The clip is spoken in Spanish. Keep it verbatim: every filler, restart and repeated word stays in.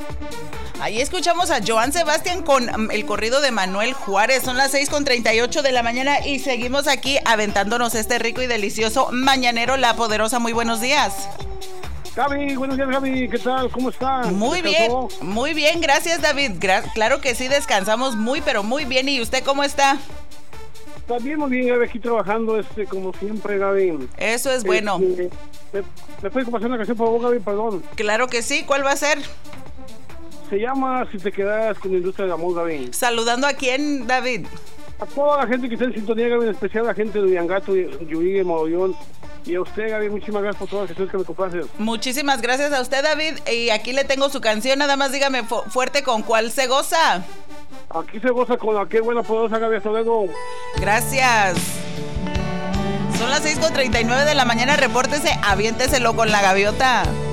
Ahí escuchamos a Joan Sebastián con el corrido de Manuel Juárez. Son las seis con treinta y ocho de la mañana y seguimos aquí aventándonos este rico y delicioso mañanero La Poderosa. Muy buenos días. Gaby, buenos días, Gaby, ¿qué tal? ¿Cómo estás? Muy bien, muy bien, gracias, David. Gra- claro que sí, descansamos muy, pero muy bien. ¿Y usted cómo está? También muy bien, Gaby, aquí trabajando, este, como siempre, Gaby. Eso es bueno. Este, ¿me, ¿Me puedes pasar una canción, por favor, Gaby? Perdón. Claro que sí, ¿cuál va a ser? Se llama Si te quedas con la industria del amor, Gaby. ¿Saludando a quién, David? A toda la gente que está en sintonía, Gaby, en especial a la gente de Yangato, Yuigue, Mogollón. Y a usted, Gaby, muchísimas gracias por todas las canciones que me complaces. Muchísimas gracias a usted, David. Y aquí le tengo su canción, nada más dígame fu- fuerte con cuál se goza. Aquí se goza con la que buena poderosa, Gaby, hasta luego. Gracias. Son las seis con treinta y nueve de la mañana, repórtese, aviénteselo con la gaviota.